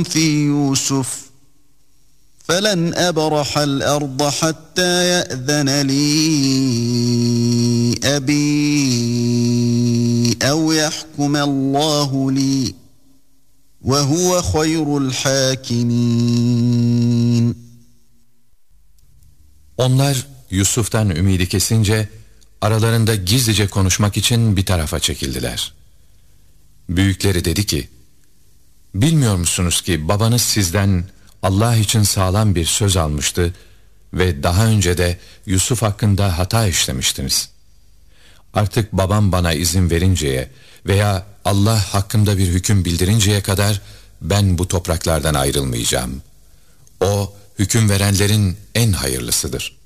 في يوسف فلن أبرح الأرض حتى يأذن لي أبي أو يحكم الله لي وهو خير الحاكمين. Onlar Yusuf'tan ümidi kesince aralarında gizlice konuşmak için bir tarafa çekildiler. Büyükleri dedi ki, bilmiyor musunuz ki babanız sizden Allah için sağlam bir söz almıştı ve daha önce de Yusuf hakkında hata işlemiştiniz. Artık babam bana izin verinceye veya Allah hakkımda bir hüküm bildirinceye kadar ben bu topraklardan ayrılmayacağım. O hüküm verenlerin en hayırlısıdır.